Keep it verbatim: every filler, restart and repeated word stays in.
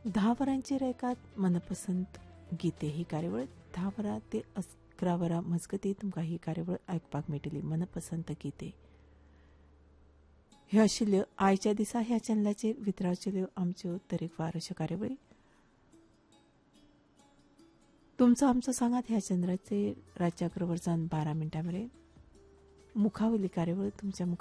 धा वरांचेर एकात मनपसंत गीते ही कार्यावळ धा वरां ते अकरा वरां मजगतीं तुमकां ही कार्यावळ आयकपाक मेळटली. मनपसंत गीते ह्यो आशिल्ल्यो आयच्या दिसा ह्या चॅनलाचेर वितरावचिल्ल्यो आमच्यो तरेकवार अश्यो कार्यावळी. तुमचो आमचो सांगात ह्या चंद्राचेर रातच्या अकरा वरांसावन बारा मिनटां मेरेन मुखावयली कार्यावळ तुमच्या मुखार